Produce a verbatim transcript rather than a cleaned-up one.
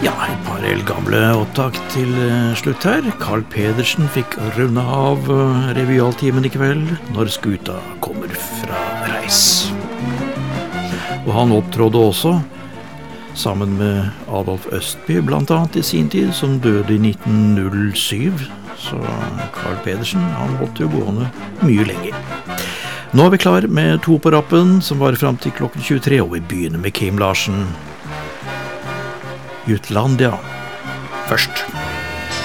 Ja, et par eldgamle opptak til slutt her. Carl Pedersen fikk runde av revyaltimen i kveld når skuta kommer fra reis. Og han opptrådde også sammen med Adolf Østby blant annet i sin tid, som døde i nitten null syv. Så Carl Pedersen, han holdt jo gående mye lenger. Nå er vi klar med to på rappen som var frem til klokken tjuetre, og vi begynner med Kim Larsen. Jutlandia først.